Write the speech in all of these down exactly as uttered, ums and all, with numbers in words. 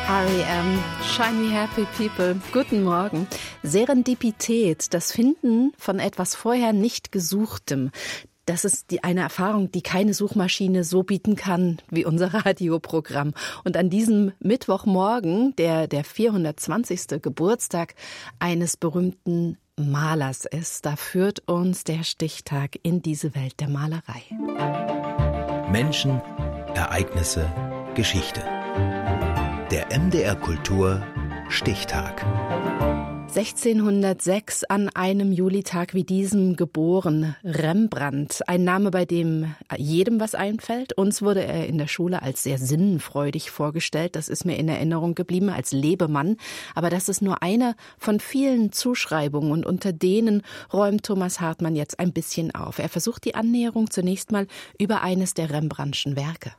R E M, Shine Me Happy People, guten Morgen. Serendipität, das Finden von etwas vorher nicht Gesuchtem. Das ist die, eine Erfahrung, die keine Suchmaschine so bieten kann wie unser Radioprogramm. Und an diesem Mittwochmorgen, der der vierhundertzwanzigste Geburtstag eines berühmten Malers ist, da führt uns der Stichtag in diese Welt der Malerei. Menschen, Ereignisse, Geschichte. Der M D R Kultur Stichtag. sechzehnhundertsechs an einem Julitag wie diesem geboren, Rembrandt. Ein Name, bei dem jedem was einfällt. Uns wurde er in der Schule als sehr sinnenfreudig vorgestellt. Das ist mir in Erinnerung geblieben, als Lebemann. Aber das ist nur eine von vielen Zuschreibungen. Und unter denen räumt Thomas Hartmann jetzt ein bisschen auf. Er versucht die Annäherung zunächst mal über eines der Rembrandtschen Werke.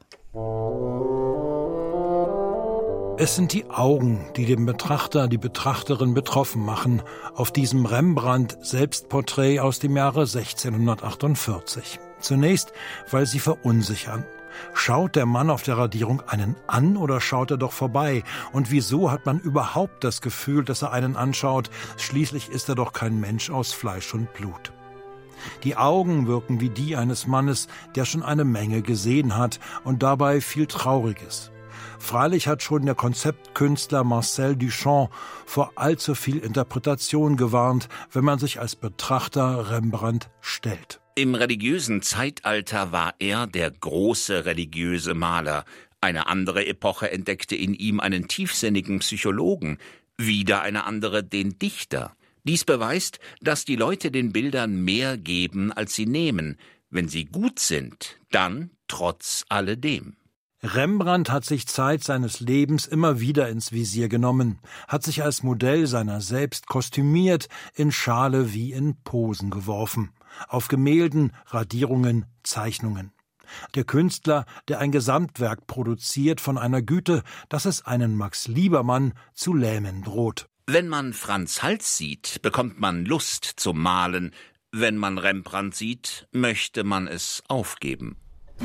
Es sind die Augen, die den Betrachter, die Betrachterin betroffen machen, auf diesem Rembrandt-Selbstporträt aus dem Jahre sechzehnhundertachtundvierzig. Zunächst, weil sie verunsichern. Schaut der Mann auf der Radierung einen an oder schaut er doch vorbei? Und wieso hat man überhaupt das Gefühl, dass er einen anschaut? Schließlich ist er doch kein Mensch aus Fleisch und Blut. Die Augen wirken wie die eines Mannes, der schon eine Menge gesehen hat und dabei viel Trauriges. Freilich hat schon der Konzeptkünstler Marcel Duchamp vor allzu viel Interpretation gewarnt, wenn man sich als Betrachter Rembrandt stellt. Im religiösen Zeitalter war er der große religiöse Maler. Eine andere Epoche entdeckte in ihm einen tiefsinnigen Psychologen, wieder eine andere den Dichter. Dies beweist, dass die Leute den Bildern mehr geben, als sie nehmen. Wenn sie gut sind, dann trotz alledem. Rembrandt hat sich Zeit seines Lebens immer wieder ins Visier genommen, hat sich als Modell seiner selbst kostümiert, in Schale wie in Posen geworfen, auf Gemälden, Radierungen, Zeichnungen. Der Künstler, der ein Gesamtwerk produziert von einer Güte, dass es einen Max Liebermann zu lähmen droht. Wenn man Franz Hals sieht, bekommt man Lust zum Malen. Wenn man Rembrandt sieht, möchte man es aufgeben.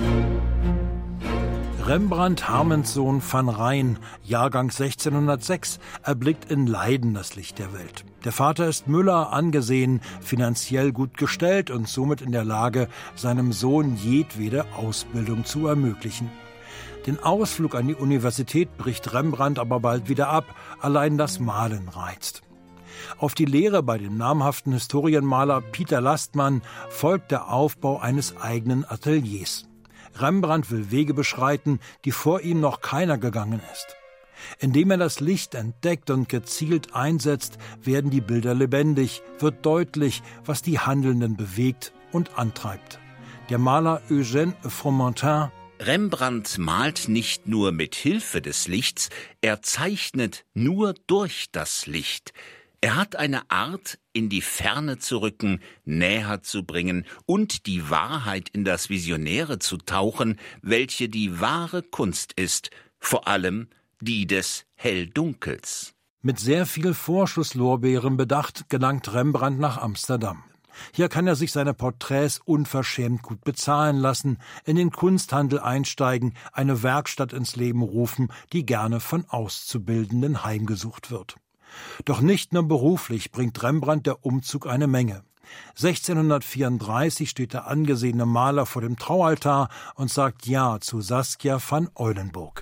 Rembrandt Harmenssohn van Rijn, Jahrgang sechzehnhundertsechs, erblickt in Leiden das Licht der Welt. Der Vater ist Müller, angesehen, finanziell gut gestellt und somit in der Lage, seinem Sohn jedwede Ausbildung zu ermöglichen. Den Ausflug an die Universität bricht Rembrandt aber bald wieder ab, allein das Malen reizt. Auf die Lehre bei dem namhaften Historienmaler Pieter Lastmann folgt der Aufbau eines eigenen Ateliers. Rembrandt will Wege beschreiten, die vor ihm noch keiner gegangen ist. Indem er das Licht entdeckt und gezielt einsetzt, werden die Bilder lebendig, wird deutlich, was die Handelnden bewegt und antreibt. Der Maler Eugène Fromentin: Rembrandt malt nicht nur mit Hilfe des Lichts, er zeichnet nur durch das Licht. Er hat eine Art, in die Ferne zu rücken, näher zu bringen und die Wahrheit in das Visionäre zu tauchen, welche die wahre Kunst ist, vor allem die des Helldunkels. Mit sehr viel Vorschusslorbeeren bedacht, gelangt Rembrandt nach Amsterdam. Hier kann er sich seine Porträts unverschämt gut bezahlen lassen, in den Kunsthandel einsteigen, eine Werkstatt ins Leben rufen, die gerne von Auszubildenden heimgesucht wird. Doch nicht nur beruflich bringt Rembrandt der Umzug eine Menge. sechzehnhundertvierunddreißig steht der angesehene Maler vor dem Traualtar und sagt Ja zu Saskia van Eulenburg.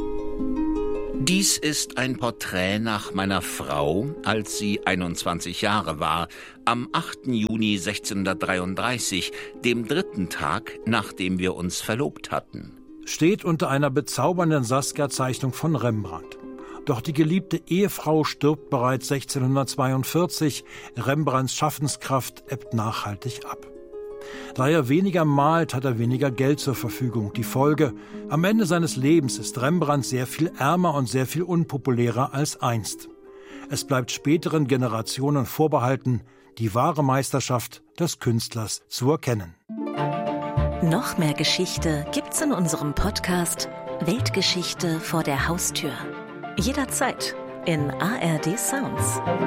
Dies ist ein Porträt nach meiner Frau, als sie einundzwanzig Jahre war, am achten Juni sechzehnhundertdreiunddreißig, dem dritten Tag, nachdem wir uns verlobt hatten. Steht unter einer bezaubernden Saskia-Zeichnung von Rembrandt. Doch die geliebte Ehefrau stirbt bereits sechzehnhundertzweiundvierzig, Rembrandts Schaffenskraft ebbt nachhaltig ab. Da er weniger malt, hat er weniger Geld zur Verfügung. Die Folge: am Ende seines Lebens ist Rembrandt sehr viel ärmer und sehr viel unpopulärer als einst. Es bleibt späteren Generationen vorbehalten, die wahre Meisterschaft des Künstlers zu erkennen. Noch mehr Geschichte gibt's in unserem Podcast Weltgeschichte vor der Haustür. Jederzeit in A R D Sounds.